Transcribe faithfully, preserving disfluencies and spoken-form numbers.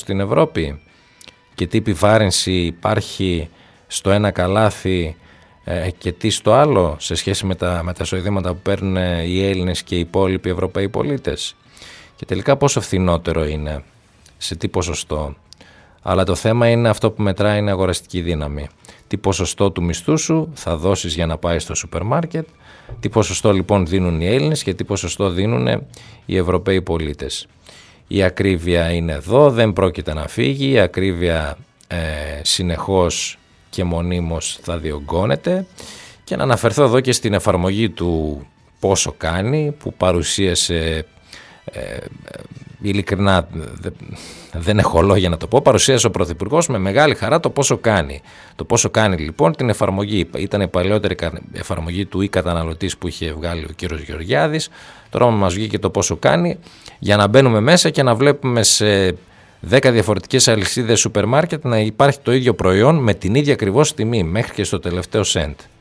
στην Ευρώπη και τι επιβάρυνση υπάρχει στο ένα καλάθι ε, και τι στο άλλο σε σχέση με τα, με τα εισοδήματα που παίρνουν οι Έλληνες και οι υπόλοιποι Ευρωπαίοι πολίτες, και τελικά πόσο φθηνότερο είναι, σε τι ποσοστό. Αλλά το θέμα είναι αυτό που μετράει, είναι αγοραστική δύναμη. Τι ποσοστό του μισθού σου θα δώσεις για να πάει στο σούπερ μάρκετ, τι ποσοστό λοιπόν δίνουν οι Έλληνες και τι ποσοστό δίνουν οι Ευρωπαίοι πολίτες. Η ακρίβεια είναι εδώ, δεν πρόκειται να φύγει, η ακρίβεια ε, συνεχώς και μονίμως θα διωγγώνεται. Και να αναφερθώ εδώ και στην εφαρμογή του πόσο κάνει, που παρουσίασε, ε, ειλικρινά δε, δεν έχω λόγια να το πω, παρουσίασε ο Πρωθυπουργός με μεγάλη χαρά το πόσο κάνει. Το πόσο κάνει λοιπόν την εφαρμογή, ήταν η παλαιότερη εφαρμογή του e-καταναλωτής που είχε βγάλει ο κύριος Γεωργιάδης, τώρα μας βγήκε το πόσο κάνει, για να μπαίνουμε μέσα και να βλέπουμε σε δέκα διαφορετικές αλυσίδες σούπερ μάρκετ να υπάρχει το ίδιο προϊόν με την ίδια ακριβώς τιμή, μέχρι και στο τελευταίο σεντ.